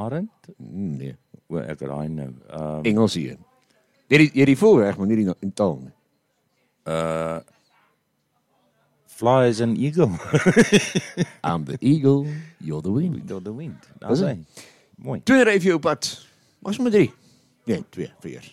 Arend? Nee. Wel, ek raai nou. Engels hier. Jy die voorreg, maar nie in taal nie. Fly as an eagle. I'm the eagle, you're the wind. Door the wind. Dis Nou, mooi. Tweede review op pad. Was maar 3. Nee, 2, 4.